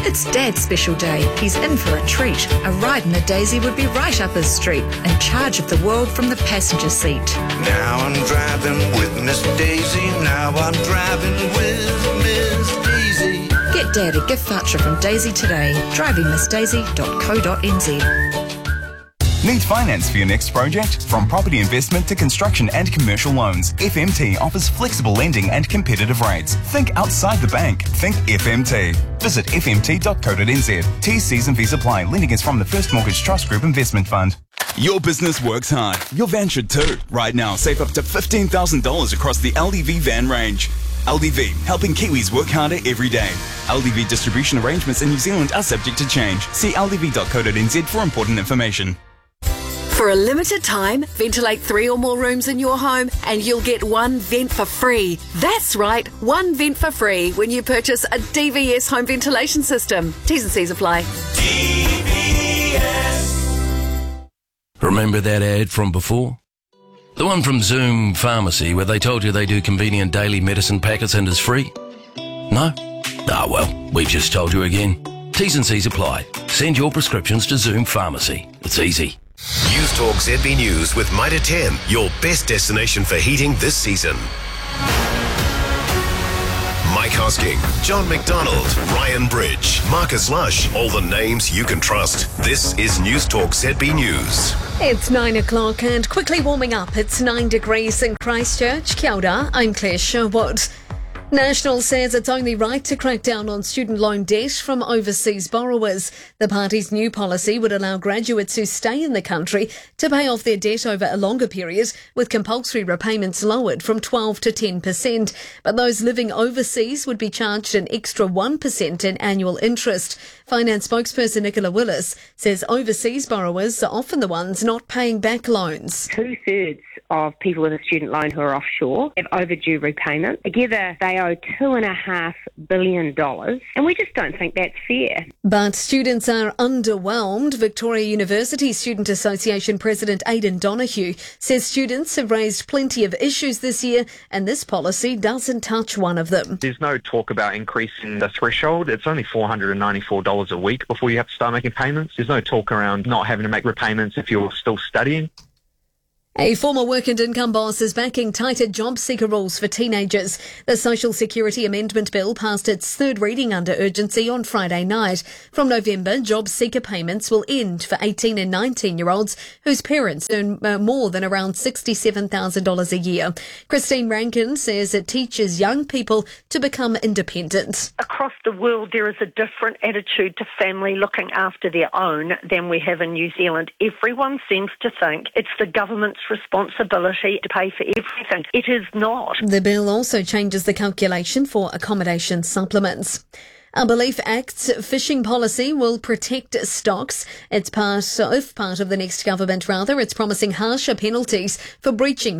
It's Dad's special day. He's in for a treat. A ride in a Daisy would be right up his street, in charge of the world from the passenger seat. Now I'm driving with Miss Daisy. Now I'm driving with Miss Daisy. Get Dad a gift voucher from Daisy today. drivingmissdaisy.co.nz. Need finance for your next project? From property investment to construction and commercial loans, FMT offers flexible lending and competitive rates. Think outside the bank. Think FMT. Visit fmt.co.nz. T's, C's and V's apply. Lending is from the First Mortgage Trust Group Investment Fund. Your business works hard. Your van should too. Right now, save up to $15,000 across the LDV van range. LDV, helping Kiwis work harder every day. LDV distribution arrangements in New Zealand are subject to change. See ldv.co.nz for important information. For a limited time, ventilate 3 or more rooms in your home and you'll get one vent for free. That's right, one vent for free when you purchase a DVS home ventilation system. T's and C's apply. DVS. Remember that ad from before? The one from Zoom Pharmacy where they told you they do convenient daily medicine packets and is free? No? Ah, well, we just told you again. T's and C's apply. Send your prescriptions to Zoom Pharmacy. It's easy. News Talk ZB News with Mitre 10, your best destination for heating this season. Mike Hosking, John McDonald, Ryan Bridge, Marcus Lush, all the names you can trust. This is News Talk ZB News. It's 9 o'clock and quickly warming up. It's 9 degrees in Christchurch. Kia ora, I'm Claire Sherwood. National says it's only right to crack down on student loan debt from overseas borrowers. The party's new policy would allow graduates who stay in the country to pay off their debt over a longer period, with compulsory repayments lowered from 12 to 10%. But those living overseas would be charged an extra 1% in annual interest. Finance spokesperson Nicola Willis says overseas borrowers are often the ones not paying back loans. 2/3 of people with a student loan who are offshore have overdue repayment. Together, they owe $2.5 billion, and we just don't think that's fair. But students are underwhelmed. Victoria University Student Association President Aidan Donoghue says students have raised plenty of issues this year, and this policy doesn't touch one of them. There's no talk about increasing the threshold. It's only $494 a week before you have to start making payments. There's no talk around not having to make repayments if you're still studying. A former work and income boss is backing tighter job seeker rules for teenagers. The Social Security Amendment Bill passed its third reading under urgency on Friday night. From November, job seeker payments will end for 18 and 19-year-olds whose parents earn more than around $67,000 a year. Christine Rankin says it teaches young people to become independent. Across the world, there is a different attitude to family looking after their own than we have in New Zealand. Everyone seems to think it's the government's responsibility to pay for everything. It is not. The bill also changes the calculation for accommodation supplements. Our Belief Act's fishing policy will protect stocks. It's part of the next government, it's promising harsher penalties for breaching